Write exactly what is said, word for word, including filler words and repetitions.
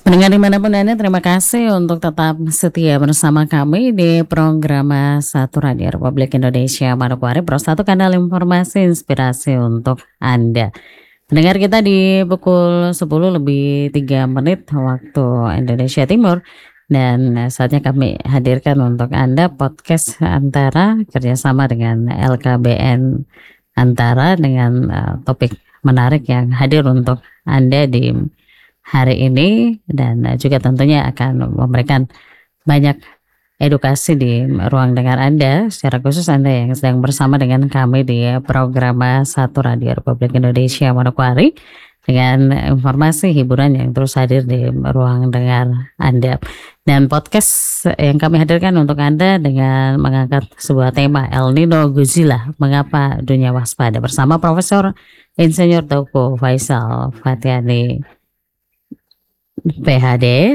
Pendengar dimanapun Anda, terima kasih untuk tetap setia bersama kami di program Satu Radio Republik Indonesia Manokwari, Pro satu kanal informasi inspirasi untuk Anda. Pendengar kita di pukul sepuluh lebih tiga menit waktu Indonesia Timur, dan saatnya kami hadirkan untuk Anda podcast Antara kerjasama dengan L K B N Antara dengan uh, topik menarik yang hadir untuk Anda di hari ini, dan juga tentunya akan memberikan banyak edukasi di ruang dengar Anda, secara khusus Anda yang sedang bersama dengan kami di program Satu Radio Republik Indonesia Manokwari, dengan informasi hiburan yang terus hadir di ruang dengar Anda. Dan podcast yang kami hadirkan untuk Anda dengan mengangkat sebuah tema El Nino Godzilla, mengapa dunia waspada, bersama Profesor Insinyur Teuku Faisal Fathiani P H D